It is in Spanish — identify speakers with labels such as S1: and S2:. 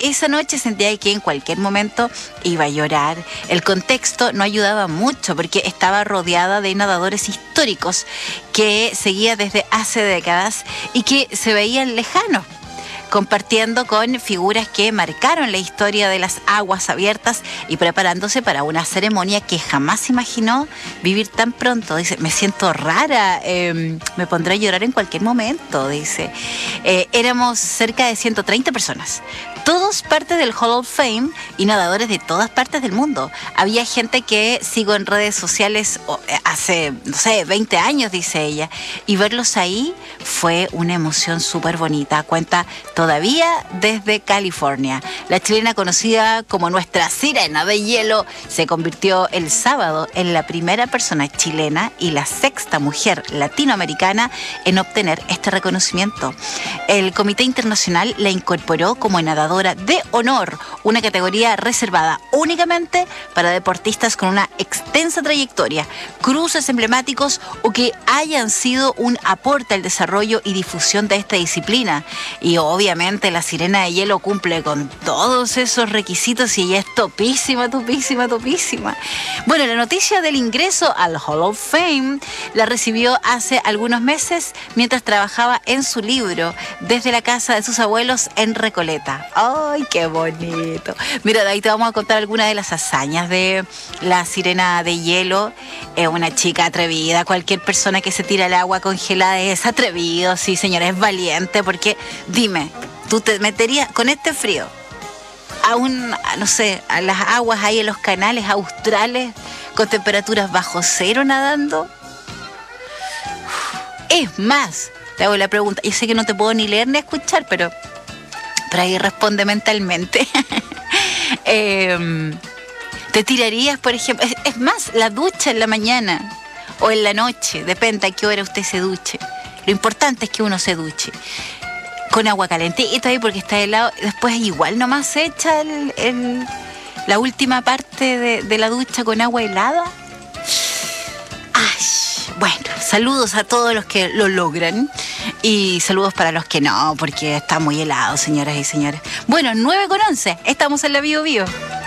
S1: esa noche sentía que en cualquier momento iba a llorar. El contexto no ayudaba mucho porque estaba rodeada de nadadores históricos que seguía desde hace décadas y que se veían lejanos, compartiendo con figuras que marcaron la historia de las aguas abiertas y preparándose para una ceremonia que jamás imaginó vivir tan pronto. Dice, me siento rara, me pondré a llorar en cualquier momento, dice. Éramos cerca de 130 personas, todos parte del Hall of Fame y nadadores de todas partes del mundo. Había gente que sigo en redes sociales hace, no sé, 20 años, dice ella, y verlos ahí fue una emoción súper bonita. Cuenta todavía desde California. La chilena, conocida como nuestra sirena de hielo, se convirtió el sábado en la primera persona chilena y la sexta mujer latinoamericana en obtener este reconocimiento. El Comité Internacional la incorporó como nadadora de honor, una categoría reservada únicamente para deportistas con una extensa trayectoria, cruces emblemáticos o que hayan sido un aporte al desarrollo y difusión de esta disciplina. Y obviamente la sirena de hielo cumple con todos esos requisitos y ella es topísima, topísima, topísima. Bueno, la noticia del ingreso al Hall of Fame la recibió hace algunos meses mientras trabajaba en su libro desde la casa de sus abuelos en Recoleta. ¡Ay, qué bonito! Mira, de ahí te vamos a contar algunas de las hazañas de la sirena de hielo. Es una chica atrevida. Cualquier persona que se tira al agua congelada es atrevido. Sí, señora, es valiente. Porque, dime, ¿tú te meterías con este frío no sé, a las aguas ahí en los canales australes con temperaturas bajo cero nadando? Es más, te hago la pregunta. Yo sé que no te puedo ni leer ni escuchar, pero ahí responde mentalmente. ¿Te tirarías, por ejemplo? Es más, la ducha en la mañana o en la noche, depende a qué hora usted se duche. Lo importante es que uno se duche con agua calentita ahí porque está helado. Después igual nomás se echa la última parte de la ducha con agua helada. Ay, bueno, saludos a todos los que lo logran y saludos para los que no, porque está muy helado, señoras y señores. Bueno, 9:11, estamos en la Bio Bio.